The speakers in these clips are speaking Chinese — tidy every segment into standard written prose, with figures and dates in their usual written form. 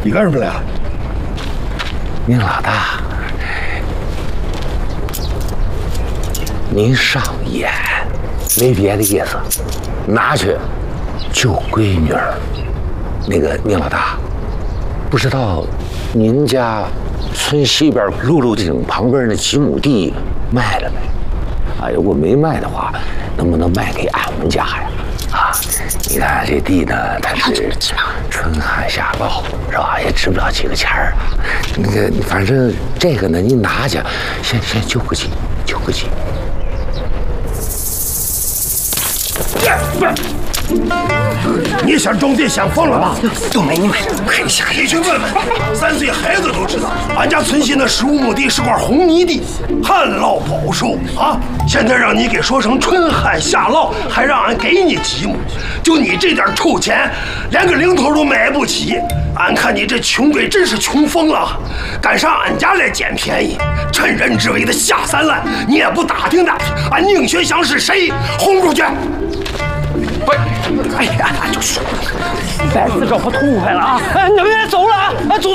你干什么来了？ 宁老大，您上眼，没别的意思，拿去救闺女儿。那个宁老大，不知道您家村西边露露井旁边那几亩地卖了没？啊，如果没卖的话，能不能卖给俺们家呀？啊，你看这地呢，它是春旱夏涝，是吧？也值不了几个钱儿。那个，反正这个呢，您拿去，先救个急，救个急。 你想种地想疯了吧？ 都没你买，可下你去问问，3岁孩子都知道，俺家村西那15亩地是块红泥地，旱涝保收啊！现在让你给说成春旱夏涝，还让俺给你几亩，就你这点臭钱，连个零头都买不起。俺看你这穷鬼真是穷疯了，敢上俺家来捡便宜，趁人之危的下三滥，你也不打听打听，俺宁学祥是谁，轰出去！ 喂，哎呀，就是再次找不痛快了啊！能不能走了啊？走！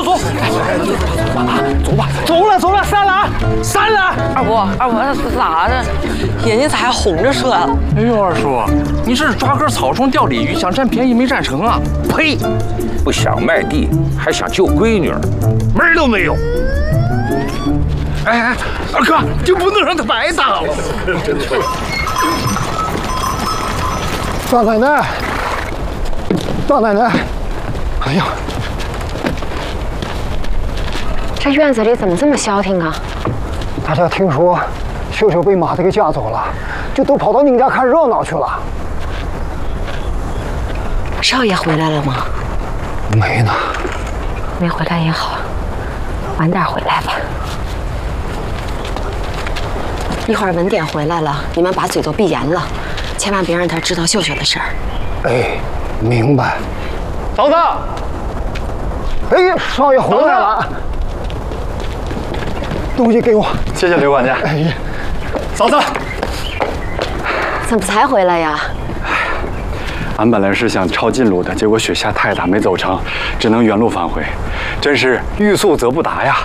走了，散了！ 二伯，咋的？人家咋还哄着车了？ 哎呦，二叔，你这是抓根草丛钓鲤鱼，想占便宜没占成啊？ 呸！不想卖地，还想救闺女儿，门儿都没有。 哎，二哥，就不能让他白打了。 大奶奶，哎呀， 这院子里怎么这么消停啊？ 大家听说秀秀被马子给架走了，就都跑到您家看热闹去了。 少爷回来了吗？ 没呢。 没回来也好，晚点回来吧。一会儿文典回来了，你们把嘴都闭严了，千万别让他知道秀秀的事儿。 哎，明白。 嫂子， 哎，少爷回来了，东西给我。 谢谢刘管家。 哎呀， 嫂子， 怎么才回来呀？ 俺本来是想抄近路的，结果雪下太大没走成，只能原路返回，真是欲速则不达呀。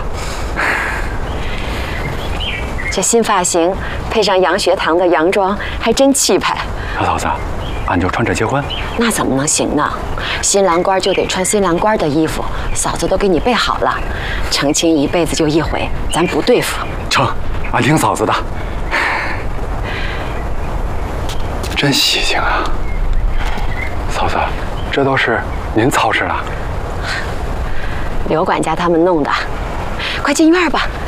这新发型配上洋学堂的洋装，还真气派。 小嫂子，俺就穿这结婚？ 那怎么能行呢？新郎官就得穿新郎官的衣服，嫂子都给你备好了。成亲一辈子就一回，咱不对付。 成，俺听嫂子的。真喜庆啊！嫂子，这都是您操持的？ 刘管家他们弄的。快进院吧，